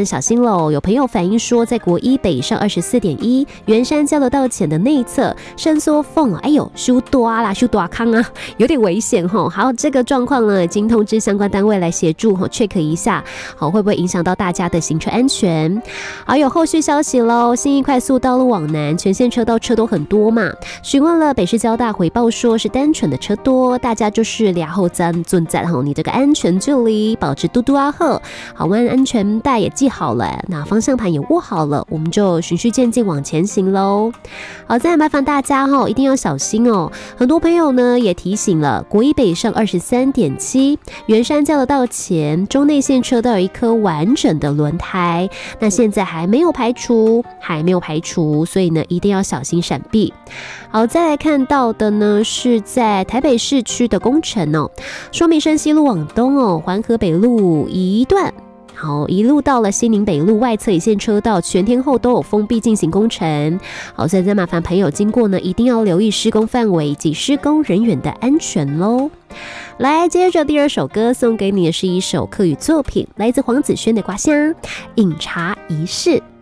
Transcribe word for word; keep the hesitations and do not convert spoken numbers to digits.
们小心喽！有朋友反映说，在国一北上二十四点一圆山交流道前的内侧伸缩缝，哎呦，修多啦，修多康啊，有点危险吼。好，这个状况呢，已经通知相关单位来协助 check 一下，好，会不会影响到大家的行车安全？好，有后续消息喽！信义快速道路往南全线车道车都很多嘛，询问了北市交大回报说是单纯的车多，大家就是俩后站尊赞吼，你这个安全距离保持嘟嘟啊呵，好，弯安全带也系好了，那方向盘也握好了，我们就循序渐进往前行喽。好，再来麻烦大家吼，一定要小心哦。很多朋友呢也提醒了，国一北上二十三点七圆山交流道前中内线车道有一颗完整的轮胎，那现在还没有排除，还没有排除，所以呢一定要小心闪避。好，再来看到的呢是在台北市区的工程哦，说民生西路往东哦，环河北路一段。好，一路到了西宁北路外侧一线车道，全天候都有封闭进行工程。好，所以再麻烦朋友经过呢，一定要留意施工范围以及施工人员的安全喽。来，接着第二首歌送给你的是一首客语作品，来自黄子轩的《瓜香饮茶仪式》。